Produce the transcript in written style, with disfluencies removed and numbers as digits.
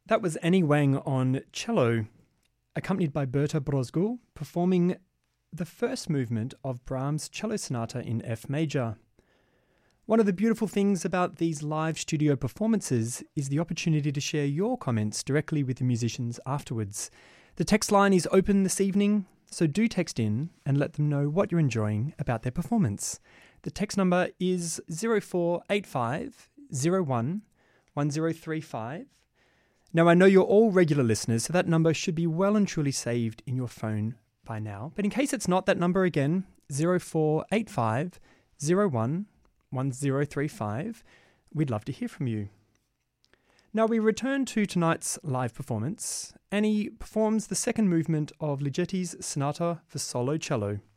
That was Annie Wang on cello, accompanied by Berta Brosgul, performing the first movement of Brahms' Cello Sonata in F major. One of the beautiful things about these live studio performances is the opportunity to share your comments directly with the musicians afterwards. The text line is open this evening, so do text in and let them know what you're enjoying about their performance. The text number is 0485 01 1035. Now, I know you're all regular listeners, so that number should be well and truly saved in your phone by now. But in case it's not, that number again, 0485 01 1035. We'd love to hear from you. Now, we return to tonight's live performance. Annie performs the second movement of Ligeti's Sonata for Solo Cello.